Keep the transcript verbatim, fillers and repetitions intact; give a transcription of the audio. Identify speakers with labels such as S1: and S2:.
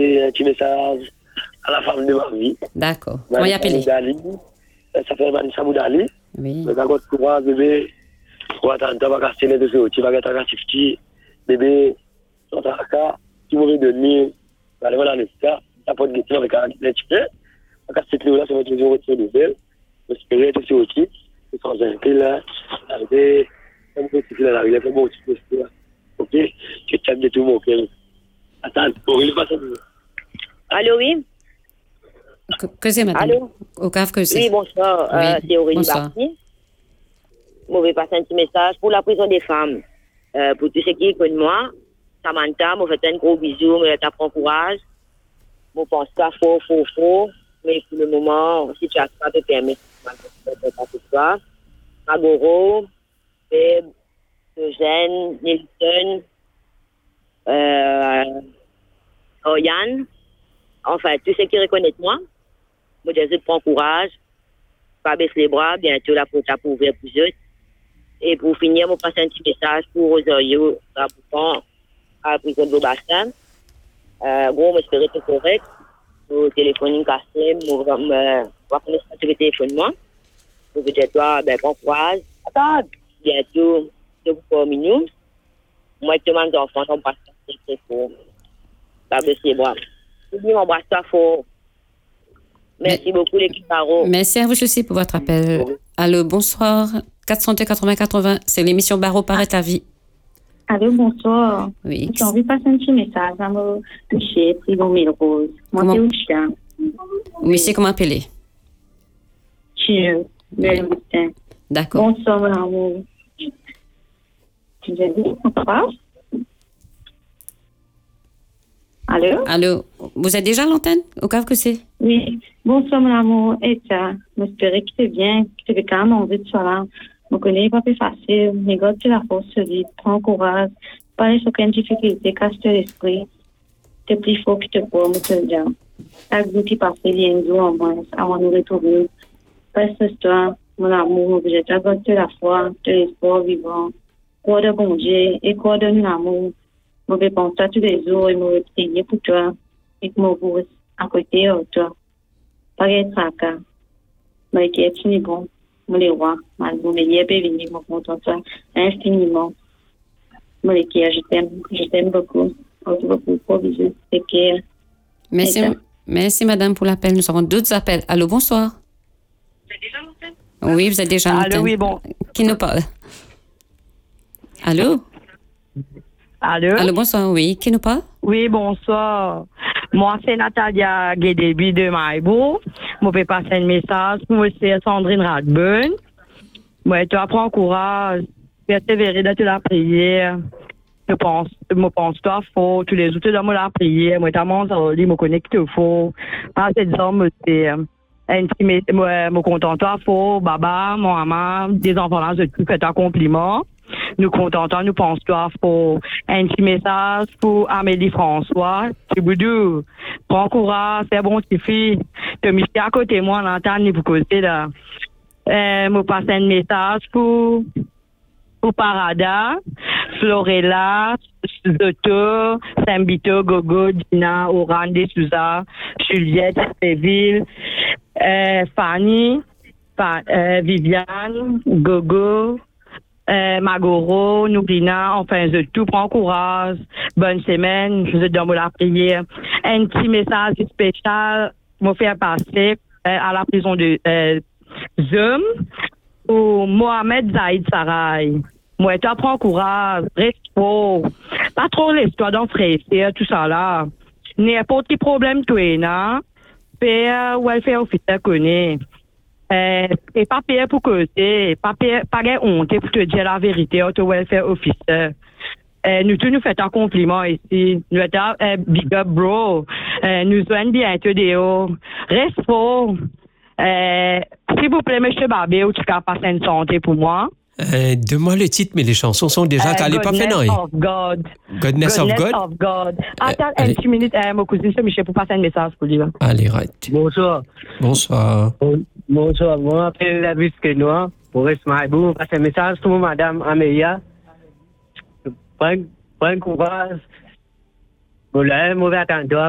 S1: envoyer un petit message à la femme de ma vie.
S2: D'accord. Comment y appeler?
S1: Ça fait Vanessa Moudali.
S2: Oui.
S1: Mais quand tu vois, bébé, tu vas t'entendre, tu vas casser les deux, tu vas être un bébé, tu vas t'entendre, tu vas te donner, tu vas aller dans l'espace, tu vas te guetter avec un petit peu. Tu vas casser les deux, tu vas te dire, tu vas te dire, tu vas te dire, tu vas te dire, tu vas te dire, tu vas te dire, tu vas te dire, tu vas te dire, tu vas te dire, ok, tu vas te dire tout le monde. Attends, pour lui, pas ça.
S3: Allô, oui?
S2: Que, que c'est, madame?
S3: Allô?
S2: Au cave que c'est.
S3: Oui, bonsoir.
S2: Oui.
S3: Euh, c'est Aurélie
S2: Bonsoir.
S3: Barty. Je vais passer un petit message pour la prison des femmes. Euh, pour tous ceux qui écoutent moi, Samantha, je fais un gros bisou, je t'apprends courage. Je pense pas faux, faux, faux. Mais pour le moment, si tu as pas te permettre, je vais pas Magoro, Feb, Eugène, Nelson, euh, Oriane. Enfin, tous ceux qui reconnaissent moi, moi, je prends courage, pas baisser les bras, bientôt la porte pour ouvrir pour eux. Et pour finir, je passe un petit message pour Rosario, Raboucan, à la prison de Beaubassin. Euh, bon, j'espère que c'est correct. Mon téléphone est cassé, je vais prendre le téléphone moi. Je vais dire, toi, ben, bon courage. Attends, bientôt, je vous termine. Moi, tout le monde enfants, on passe très très fort. Pas baisser les bras. Je dis, mon bras, ça fort. Merci Mais, beaucoup, l'équipe Baro.
S2: Merci à vous aussi pour votre appel. Allô, bonsoir. quatre cent quatre-vingts quatre-vingts, c'est l'émission Baro paraît ta vie.
S4: Allô, bonsoir.
S2: Oui.
S4: J'ai envie de passer un petit message à me toucher, Prison Melrose. Moi, c'est Oustia.
S2: Oui, c'est comment appeler?
S4: Dieu, le Augustin.
S2: D'accord.
S4: Bonsoir, mon amour. Tu veux dire, on parle? Allô?
S2: Allô, vous êtes déjà à l'antenne, au cave que c'est?
S4: Oui. Bonsoir, mon amour. Et ça, j'espère que tu es bien, que tu es quand même envie de soir là. Je connais pas plus facile, mais God, tu la force solide, prends courage, pas laisser aucune difficulté, casse-toi l'esprit. T'es plus fort que tu peux, me te le dire. Chaque jour qui passe, il y a un jour en moins, avant de nous retrouver. Passe ce soir, mon amour, je t'accorde la foi, de l'espoir vivant, croix de bon Dieu et croix de nous l'amour. Je vais penser à tous les jours et me reprier pour toi et que mon bourse à côté de toi. Pas de tracas, mais qui est fini bon. Je les vois, malgré mes liens bénis, je me contente infiniment. Je je t'aime, je t'aime beaucoup. Merci beaucoup pour bisous.
S2: Merci, merci madame pour l'appel. Nous avons d'autres appels. Allô, bonsoir.
S3: Vous êtes déjà en antenne?
S2: Oui, vous êtes déjà en antenne.
S5: Allô, oui, bon.
S2: Qui nous parle? Allô?
S5: Allô?
S2: Allô, bonsoir, oui. Qui nous parle?
S5: Oui, bonsoir. Moi, c'est Natalia Guédébi de Maïbo. Je vais passer un message pour M. Sandrine Radburn. Moi, tu apprends courage, persévérer dans la prière. Je pense, je pense toi faux, tous les outils dans la prière. Moi, t'as mon je me connecte faux. Pas cette homme, c'est intimé, moi, me content toi faux, baba, mon maman, des enfants là, je te fais un compliment. Nous contentons, nous pensons toi pour un petit message pour Amélie François. Tu boudou, prends courage, c'est bon, tu fille. Tu me à côté de moi, l'entendre, vous côté là. Euh, me passe un message pour, pour Parada, Florella, Zoto, Sambito, Gogo, Dina, Oran, Souza, Juliette, Séville, euh, Fanny, Fa, euh, Viviane, Gogo, Euh, Magoro, Noublina, enfin, je tout prends courage. Bonne semaine, je vous ai dans la prière. Un petit message spécial, me faire passer euh, à la prison de euh, Zoom pour Mohamed Zaïd Saray. Moi, tu prends courage, reste fort. Pas trop l'histoire d'un frère, tout ça là. N'importe quel problème, tu es là. Père, welfare officer connaît. Euh, c'est pas payé pour que c'est pas payé, pas gain honte pour te dire la vérité, auto welfare officer. Euh, nous tous nous faisons un compliment ici. Nous sommes euh, big up bro. Euh, nous sommes bientôt dehors. Reste fort. Euh, s'il vous plaît, monsieur Babé, ou tu peux passer une santé pour moi.
S6: Euh, Donne-moi le titre, mais les chansons sont déjà calées,
S5: uh,
S6: pas fait non.
S5: Goodness of God.
S6: Goodness, Goodness of God.
S5: of God. Attends
S6: euh,
S5: une petite minute, euh, mon cousin, Michel, pour passer un message pour lui. Là.
S6: Allez, right.
S1: Bonsoir.
S6: Bonsoir.
S1: Bon, bonsoir. Moi, je m'appelle la Visquenois. Pour rester Maïbou, passe un message pour madame Amélia. Prends courage. Voilà, mauvais attendant.